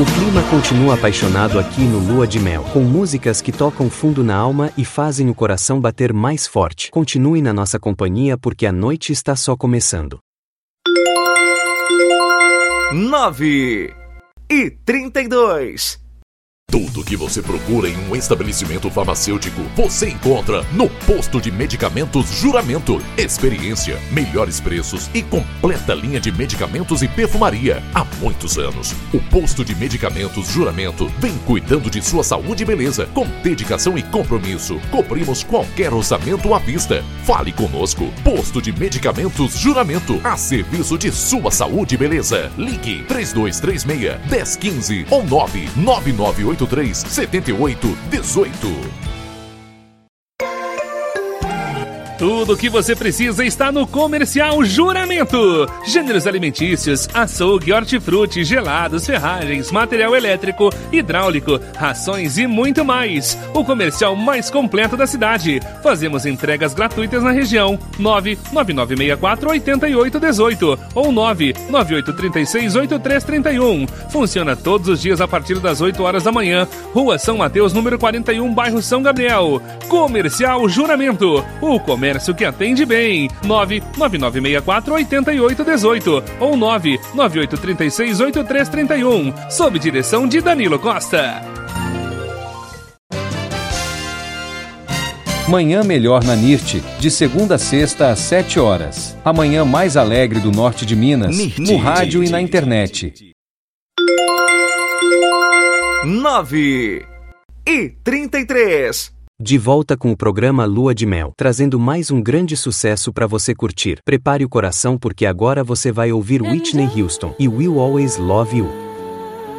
O clima continua apaixonado aqui no Lua de Mel, com músicas que tocam fundo na alma e fazem o coração bater mais forte. Continue na nossa companhia porque a noite está só começando. 9h32. Tudo que você procura em um estabelecimento farmacêutico, você encontra no Posto de Medicamentos Juramento. Experiência, melhores preços e completa linha de medicamentos e perfumaria. Há muitos anos, o Posto de Medicamentos Juramento vem cuidando de sua saúde e beleza. Com dedicação e compromisso, cobrimos qualquer orçamento à vista. Fale conosco. Posto de Medicamentos Juramento, a serviço de sua saúde e beleza. Ligue 3236-1015 ou 99983 7818. Tudo o que você precisa está no Comercial Juramento. Gêneros alimentícios, açougue, hortifruti, gelados, ferragens, material elétrico, hidráulico, rações e muito mais. O comercial mais completo da cidade. Fazemos entregas gratuitas na região. 99964-8818 ou 99836-8331. Funciona todos os dias a partir das 8 horas da manhã. Rua São Mateus, número 41, bairro São Gabriel. Comercial Juramento. O comércio que atende bem. 99964-8818 ou 99836-8331. Sob direção de Danilo Costa. Manhã Melhor na NIRT, de segunda a sexta às 7 horas. A manhã mais alegre do norte de Minas, no rádio e na internet. 9h33. De volta com o programa Lua de Mel, trazendo mais um grande sucesso para você curtir. Prepare o coração porque agora você vai ouvir Whitney Houston e Will Always Love You.